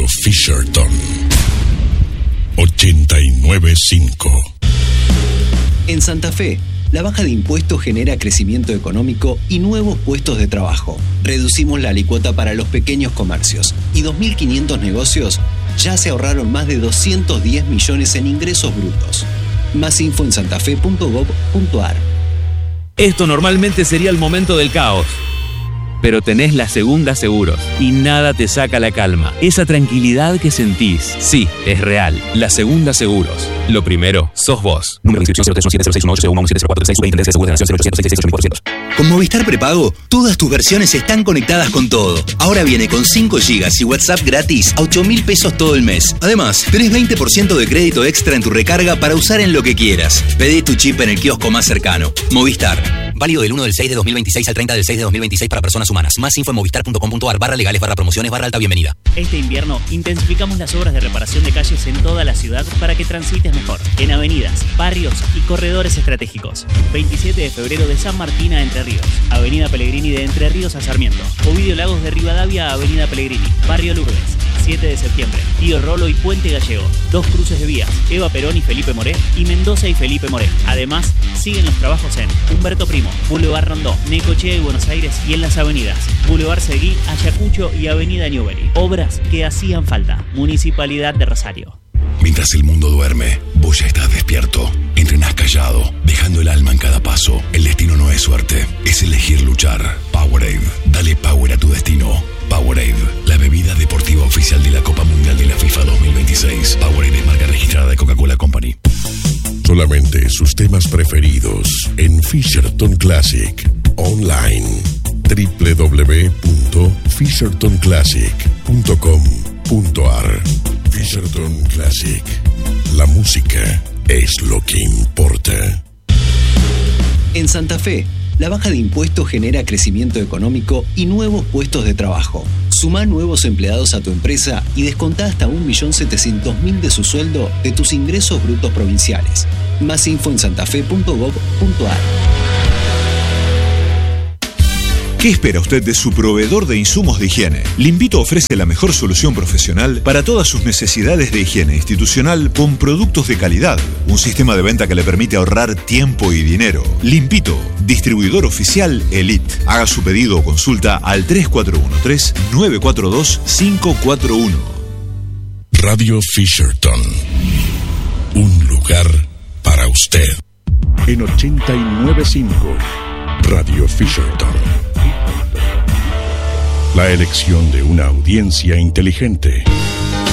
Fisherton 89.5. En Santa Fe, la baja de impuestos genera crecimiento económico y nuevos puestos de trabajo. Reducimos la alícuota para los pequeños comercios y 2.500 negocios ya se ahorraron más de 210 millones en ingresos brutos. Más info en santafe.gov.ar. Esto normalmente sería el momento del caos. Pero tenés la Segunda Seguros y nada te saca la calma. Esa tranquilidad que sentís, sí, es real. La Segunda Seguros. Lo primero, sos vos. Número de inscripción 03170618170436 Seguros de Nación 0800 Con Movistar Prepago, todas tus versiones están conectadas con todo. Ahora viene con 5 GB y WhatsApp gratis a 8.000 pesos todo el mes. Además, tenés 20% de crédito extra en tu recarga para usar en lo que quieras. Pedí tu chip en el kiosco más cercano. Movistar. Válido del 1 del 6 de 2026 al 30 del 6 de 2026 para personas humanas. Más info en movistar.com.ar/legales/promociones/alta bienvenida. Este invierno intensificamos las obras de reparación de calles en toda la ciudad para que transites mejor. En avenidas, barrios y corredores estratégicos. 27 de febrero de San Martín a Entre Ríos. Avenida Pellegrini de Entre Ríos a Sarmiento. Ovidio Lagos de Rivadavia a Avenida Pellegrini. Barrio Lourdes. 7 de septiembre. Tío Rolo y Puente Gallego. 2 cruces de vías. Eva Perón y Felipe Moré. Y Mendoza y Felipe Moré. Además, siguen los trabajos en Humberto Primo, Boulevard Rondó, Necochea y Buenos Aires y en las avenidas Boulevard Seguí, Ayacucho y Avenida Newbery. Obras que hacían falta. Municipalidad de Rosario. Mientras el mundo duerme, vos ya estás despierto. Entrenás callado, dejando el alma en cada paso. El destino no es suerte, es elegir luchar. Powerade, dale power a tu destino. Powerade, la bebida deportiva oficial de la Copa Mundial de la FIFA 2026. Powerade es marca registrada de Coca-Cola Company. Solamente sus temas preferidos en Fisherton Classic. Online www.fishertonclassic.com.ar. Fisherton Classic. La música es lo que importa. En Santa Fe, la baja de impuestos genera crecimiento económico y nuevos puestos de trabajo. Sumá nuevos empleados a tu empresa y descontá hasta 1.700.000 de su sueldo de tus ingresos brutos provinciales. Más info en santafe.gov.ar. ¿Qué espera usted de su proveedor de insumos de higiene? Limpito ofrece la mejor solución profesional para todas sus necesidades de higiene institucional con productos de calidad. Un sistema de venta que le permite ahorrar tiempo y dinero. Limpito, distribuidor oficial Elite. Haga su pedido o consulta al 3413-942-541. Radio Fisherton. Un lugar para usted. En 89.5. Radio Fisherton. La elección de una audiencia inteligente.